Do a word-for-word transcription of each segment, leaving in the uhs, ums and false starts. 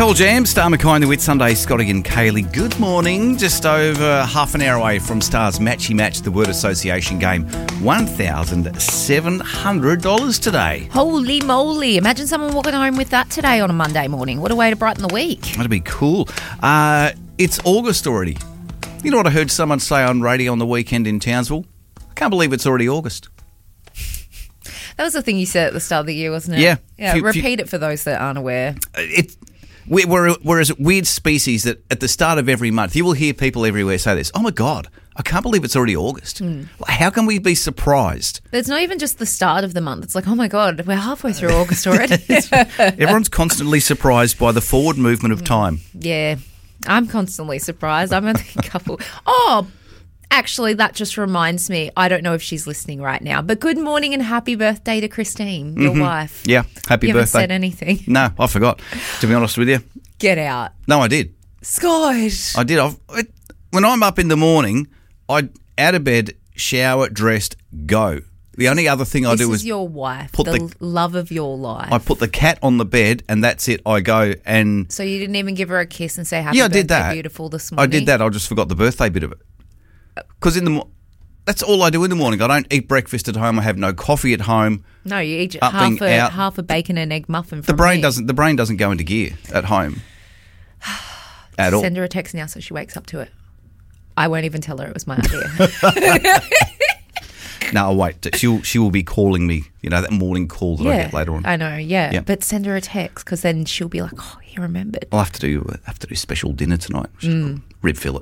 Double Jam, Star Mackay and the Whit Sunday, Scotty and Kaylee. Good morning. Just over half an hour away from Star's Matchy Match, the Word Association game. one thousand seven hundred dollars today. Holy moly. Imagine someone walking home with that today on a Monday morning. What a way to brighten the week. That'd be cool. Uh, it's August already. You know what I heard someone say on radio on the weekend in Townsville? I can't believe it's already August. That was the thing you said at the start of the year, wasn't it? Yeah. Yeah, Few- repeat few- it for those that aren't aware. It, we- we're, we're a weird species that at the start of every month, you will hear people everywhere say this, oh my God, I can't believe it's already August. Mm. How can we be surprised? It's not even just the start of the month. It's like, oh my God, we're halfway through August already. Everyone's constantly surprised by the forward movement of time. Yeah, I'm constantly surprised. I'm only a couple. Oh, actually, that just reminds me. I don't know if she's listening right now, but good morning and happy birthday to Christine, your Mm-hmm. wife. Yeah, happy you birthday. You haven't said anything. No, I forgot, to be honest with you. Get out. No, I did. Scott. I did. I've, it, when I'm up in the morning, I out of bed, shower, dressed, go. The only other thing I this do is is your wife, put the, the- love of your life. I put the cat on the bed, and that's it. I go and so you didn't even give her a kiss and say happy yeah, I birthday, did that. beautiful this I morning? did that. I just forgot the birthday bit of it. Because in the mo- that's all I do in the morning. I don't eat breakfast at home. I have no coffee at home. No, you eat Upping half a, out. half a bacon and egg muffin The from brain me. doesn't. The brain doesn't go into gear at home at all. Send her a text now so she wakes up to it. I won't even tell her it was my idea. No, I'll wait. She'll she will be calling me. You know that morning call that I yeah, get later on. I know, yeah. Yeah. But send her a text because then she'll be like, oh, he remembered. I'll have to do have to do special dinner tonight. Mm. Rib fillet.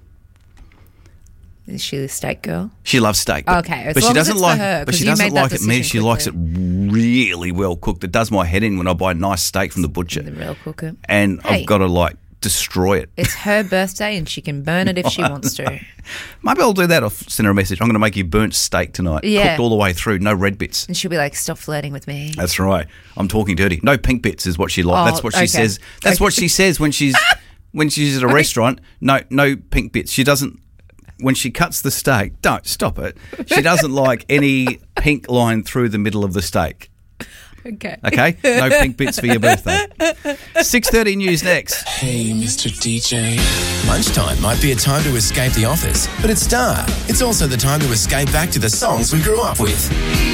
Is she the steak girl? She loves steak. But, Okay, as but she long as doesn't it's for like. her, but 'cause she you doesn't made that like it me. decision She likes it really well cooked. It does my head in when I buy nice steak from the butcher, The real cooker. and Hey. I've got to like destroy it. It's her birthday and she can burn it if she wants to. Maybe I'll do that. I'll send her a message. I'm going to make you burnt steak tonight, Yeah. cooked all the way through, no red bits. And she'll be like, stop flirting with me. That's right. I'm talking dirty. No pink bits is what she likes. Oh, That's what she okay. says. That's Okay. what she says when she's when she's at a restaurant. No, no pink bits. She doesn't. When she cuts the steak, don't stop it. She doesn't like any pink line through the middle of the steak. Okay. Okay, no pink bits for your birthday. six thirty news next. Hey, Mister D J. Lunchtime might be a time to escape the office, but at Star, it's also the time to escape back to the songs we grew up with.